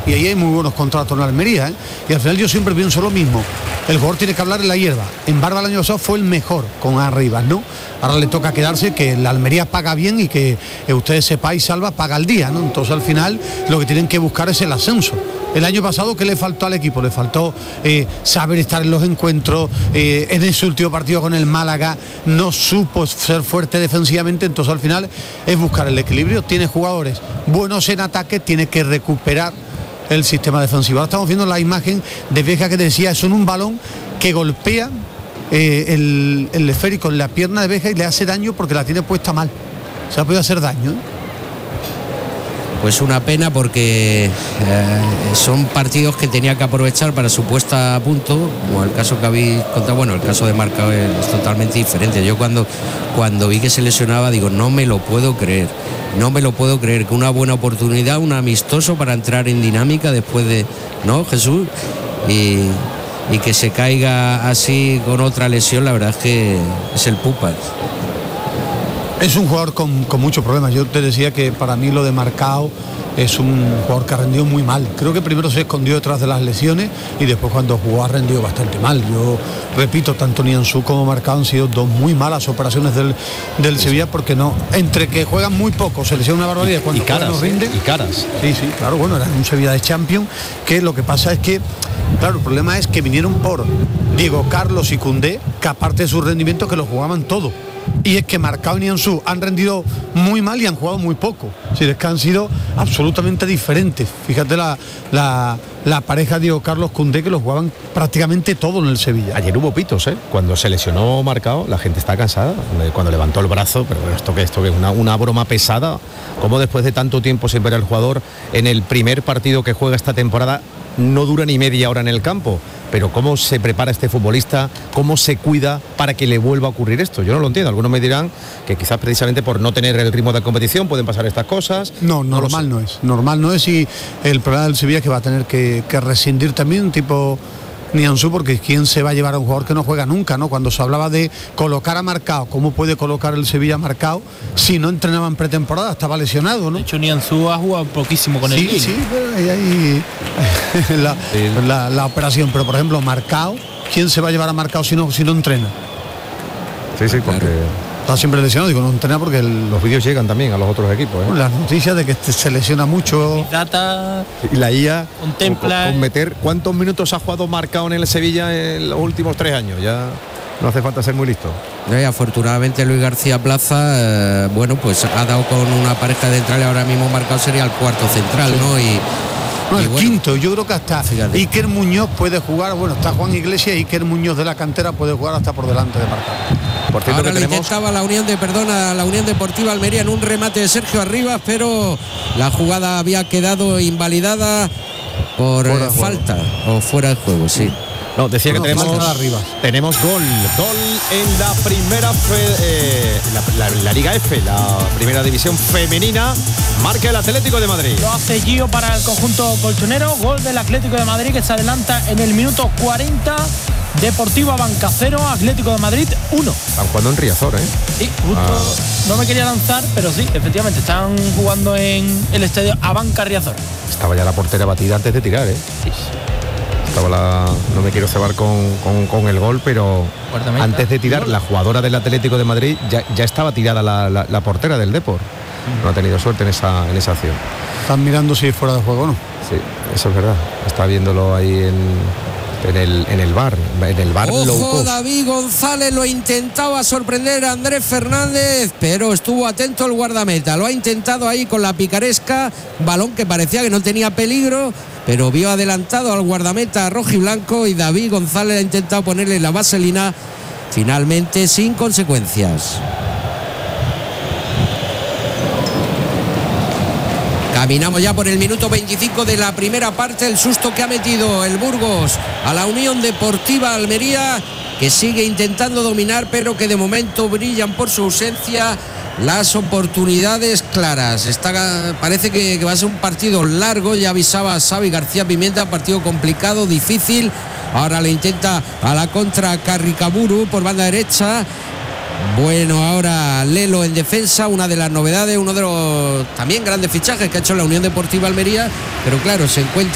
y ahí hay muy buenos contratos en Almería, ¿eh? Y al final yo siempre pienso lo mismo, el jugador tiene que hablar en la hierba. En Barba el año pasado fue el mejor con Arribas, ¿no? Ahora le toca quedarse, que la Almería paga bien y que ustedes sepáis, Salva paga al día, ¿no? Entonces al final lo que tienen que buscar es el ascenso. El año pasado, ¿qué le faltó al equipo? Le faltó saber estar en los encuentros, en ese último partido con el Málaga no supo ser fuerte defensivamente, entonces al final es buscar el equilibrio. Tiene jugadores buenos en ataque, tiene que recuperar el sistema defensivo. Ahora estamos viendo la imagen de Béjar que te decía, es un balón que golpea el esférico en la pierna de Béjar y le hace daño porque la tiene puesta mal. Se ha podido hacer daño, ¿eh? Pues una pena porque son partidos que tenía que aprovechar para su puesta a punto, como el caso que habéis contado. Bueno, el caso de Marcao es totalmente diferente. Yo cuando vi que se lesionaba digo, no me lo puedo creer, que una buena oportunidad, un amistoso para entrar en dinámica después de, ¿no, Jesús? Y que se caiga así con otra lesión, la verdad es que es el Pupas. Es un jugador con muchos problemas. Yo te decía que para mí lo de Marcao es un jugador que ha rendido muy mal. Creo que primero se escondió detrás de las lesiones y después cuando jugó ha rendido bastante mal. Yo repito, tanto Nianzú como Marcao han sido dos muy malas operaciones del Sevilla, porque no, entre que juegan muy poco, se lesiona una barbaridad, cuando caras, no rinden. Y caras. Sí, claro, bueno, era un Sevilla de Champions, que lo que pasa es que, claro, el problema es que vinieron por Diego Carlos y Koundé, que aparte de su rendimiento que lo jugaban todo. Y es que Marcao y Nianzú han rendido muy mal y han jugado muy poco. Es que han sido absolutamente diferentes. Fíjate la pareja Diego Carlos Koundé, que lo jugaban prácticamente todo en el Sevilla. Ayer hubo pitos, ¿eh? Cuando se lesionó Marcao, la gente está cansada. Cuando levantó el brazo, pero bueno, esto que es una broma pesada. Como después de tanto tiempo sin ver al jugador, en el primer partido que juega esta temporada no dura ni media hora en el campo. Pero cómo se prepara este futbolista, cómo se cuida para que le vuelva a ocurrir esto. Yo no lo entiendo. Algunos me dirán que quizás precisamente por no tener el ritmo de competición pueden pasar estas cosas. No, normal no es. Normal no es, y el problema del Sevilla es que va a tener que rescindir también un tipo Nianzú, porque ¿quién se va a llevar a un jugador que no juega nunca, ¿no? Cuando se hablaba de colocar a Marcao, ¿cómo puede colocar el Sevilla a Marcao si no entrenaba en pretemporada? Estaba lesionado, ¿no? De hecho, Nianzú ha jugado poquísimo con el Lille. Sí, ahí la operación. Pero por ejemplo, Marcao, ¿quién se va a llevar a Marcao si no entrena? Sí, porque está siempre lesionado. Digo, no entrena porque los vídeos llegan también a los otros equipos, ¿eh? Las noticias de que se lesiona mucho. Data y la IA contempla con meter cuántos minutos ha jugado Marcao en el Sevilla en los últimos 3 años. Ya no hace falta ser muy listo. Afortunadamente Luis García Plaza, bueno, pues ha dado con una pareja de centrales. Ahora mismo Marcao sería el cuarto central, sí, ¿no? El quinto. Yo creo que hasta Iker Muñoz puede jugar. Bueno, está Juan Iglesias, y Iker Muñoz de la cantera puede jugar hasta por delante de Marcao. Por cierto, ahora que intentaba la Unión Deportiva Almería en un remate de Sergio Arribas, pero la jugada había quedado invalidada por falta o fuera de juego, sí. No, decía que tenemos gol en la primera la Liga F, la primera división femenina. Marca el Atlético de Madrid. Lo hace Gio para el conjunto colchonero. Gol del Atlético de Madrid, que se adelanta en el minuto 40. Deportivo Abanca 0, Atlético de Madrid 1. Están jugando en Riazor, ¿eh? Sí, justo. No me quería lanzar, pero sí, efectivamente, están jugando en el estadio Abanca Riazor. Estaba ya la portera batida antes de tirar, ¿eh? Sí. No me quiero cebar con el gol, pero antes de tirar, la jugadora del Atlético de Madrid ya estaba tirada la portera del Depor. No ha tenido suerte en esa acción. Están mirando si es fuera de juego o no. Sí, eso es verdad. Está viéndolo ahí en el bar. Ojo, David González lo intentaba sorprender a Andrés Fernández, pero estuvo atento el guardameta. Lo ha intentado ahí con la picaresca. Balón que parecía que no tenía peligro, pero vio adelantado al guardameta rojiblanco, y David González ha intentado ponerle la vaselina, finalmente sin consecuencias. Caminamos ya por el minuto 25 de la primera parte. El susto que ha metido el Burgos a la Unión Deportiva Almería, que sigue intentando dominar, pero que de momento brillan por su ausencia las oportunidades claras. Parece que va a ser un partido largo. Ya avisaba Xavi García Pimienta, partido complicado, difícil. Ahora le intenta a la contra Carricaburu por banda derecha. Bueno, ahora Lelo en defensa, una de las novedades, uno de los también grandes fichajes que ha hecho la Unión Deportiva Almería, pero claro, se encuentra